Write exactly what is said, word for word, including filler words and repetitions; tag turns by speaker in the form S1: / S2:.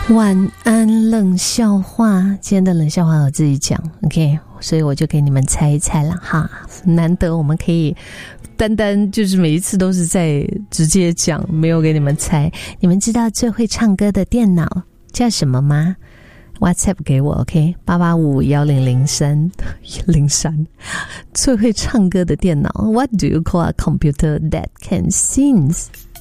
S1: 晚安冷笑话，今天的冷笑话我自己讲 OK， 所以我就给你们猜一猜了哈。难得我们可以单单就是每一次都是在直接讲，没有给你们猜。你们知道最会唱歌的电脑叫什么吗？ WhatsApp 给我 OK， 八八五一零零三零三。最会唱歌的电脑 What do you call a computer that can sing?